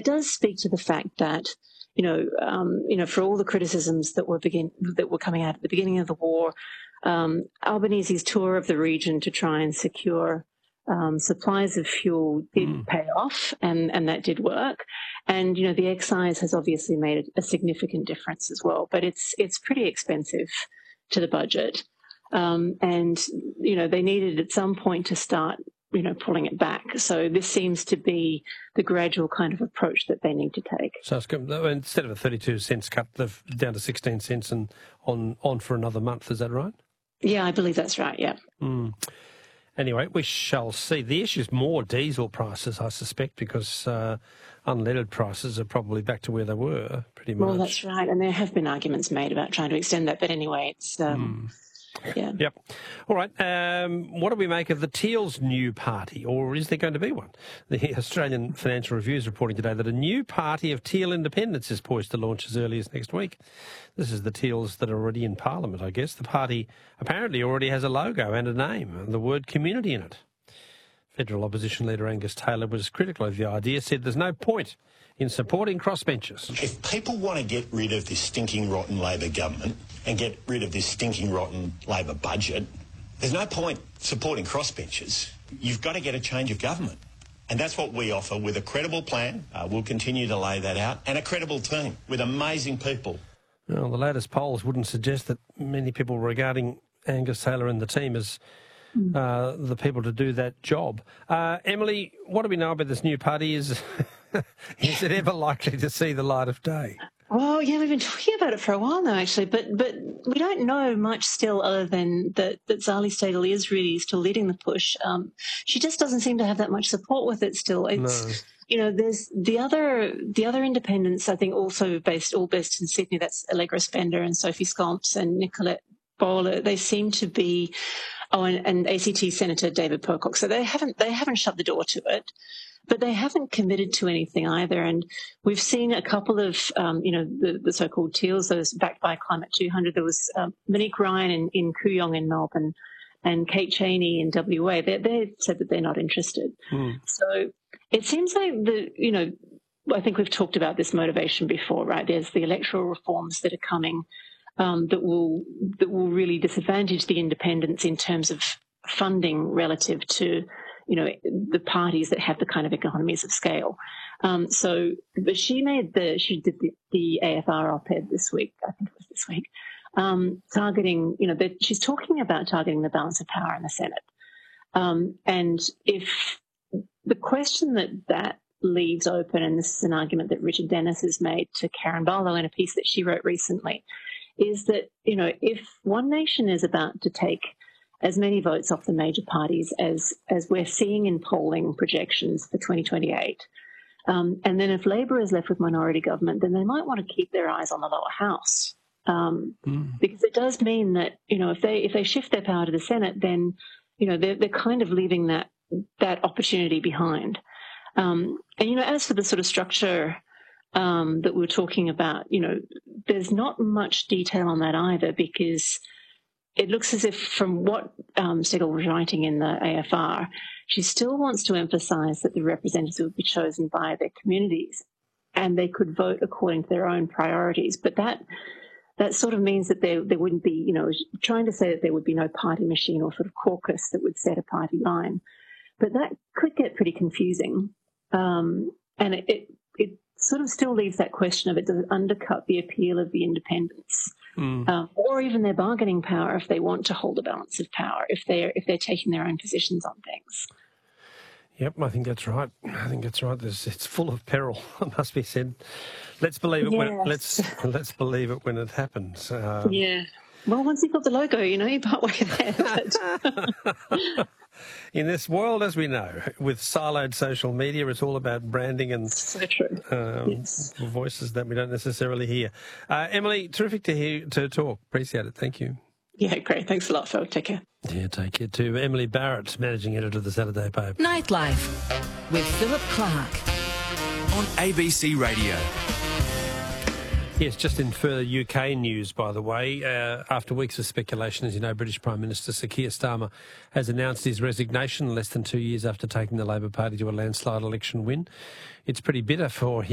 it does speak to the fact that, for all the criticisms that were coming out at the beginning of the war, Albanese's tour of the region to try and secure supplies of fuel did pay off, and that did work. And, the excise has obviously made a significant difference as well, but it's pretty expensive to the budget. And, they needed at some point to start, pulling it back. So this seems to be the gradual kind of approach that they need to take. So it's, instead of a 32 cents cut, they've down to 16 cents and on for another month. Is that right? Yeah, I believe that's right, yeah. Anyway, we shall see. The issue is more diesel prices, I suspect, because unleaded prices are probably back to where they were, pretty much. Well, that's right, and there have been arguments made about trying to extend that. But anyway, it's... Yeah. Yep. All right. What do we make of the Teal's new party, or is there going to be one? The Australian Financial Review is reporting today that a new party of Teal independents is poised to launch as early as next week. This is the Teals that are already in Parliament, I guess. The party apparently already has a logo and a name, and the word community in it. Federal opposition leader Angus Taylor was critical of the idea, said there's no point in supporting crossbenchers. If people want to get rid of this stinking, rotten Labor government and get rid of this stinking, rotten Labor budget, there's no point supporting crossbenchers. You've got to get a change of government. And that's what we offer with a credible plan. We'll continue to lay that out. And a credible team with amazing people. Well, the latest polls wouldn't suggest that many people regarding Angus Taylor and the team as the people to do that job. Emily, what do we know about this new party? Is it ever likely to see the light of day? Well, yeah, we've been talking about it for a while now, actually, but we don't know much still other than that Zali Steggall is really still leading the push. She just doesn't seem to have that much support with it still. It's, there's the other independents, I think, also based in Sydney. That's Allegra Spender and Sophie Scalps and Nicolette Bowler. They seem to be, and ACT Senator David Pocock. So they haven't shut the door to it. But they haven't committed to anything either. And we've seen a couple of, the so-called Teals, those backed by Climate 200. There was Monique Ryan in Kooyong in Melbourne and Kate Cheney in WA. They said that they're not interested. So it seems like I think we've talked about this motivation before, right? There's the electoral reforms that are coming that will really disadvantage the independents in terms of funding relative to the parties that have the kind of economies of scale. But she did the AFR op-ed this week, I think it was this week, targeting, she's talking about targeting the balance of power in the Senate. And if the question that leaves open, and this is an argument that Richard Dennis has made to Karen Barlow in a piece that she wrote recently, is that, if One Nation is about to take as many votes off the major parties as we're seeing in polling projections for 2028. And then if Labor is left with minority government, then they might want to keep their eyes on the lower house. Because it does mean that, if they shift their power to the Senate, then, they're kind of leaving that opportunity behind. And, as for the sort of structure that we were talking about, there's not much detail on that either, because it looks as if, from what Steggall was writing in the AFR, she still wants to emphasise that the representatives would be chosen by their communities and they could vote according to their own priorities. But that sort of means that there wouldn't be, trying to say that there would be no party machine or sort of caucus that would set a party line. But that could get pretty confusing. And it sort of still leaves that question of, it does it undercut the appeal of the independents? Or even their bargaining power if they want to hold a balance of power, if they're taking their own positions on things. Yep, I think that's right. It's full of peril, it must be said. Let's believe it let's believe it when it happens. Yeah. Well, once you've got the logo, you're partway there. But... In this world, as we know, with siloed social media, it's all about branding and so true. Voices that we don't necessarily hear. Emily, terrific to talk. Appreciate it. Thank you. Yeah, great. Thanks a lot, Phil. Take care. Yeah, take care too. Emily Barrett, Managing Editor of the Saturday Paper. Nightlife with Philip Clark on ABC Radio. Yes, just in further UK news, by the way, after weeks of speculation, as you know, British Prime Minister Sir Keir Starmer has announced his resignation less than 2 years after taking the Labor Party to a landslide election win. It's pretty bitter for him.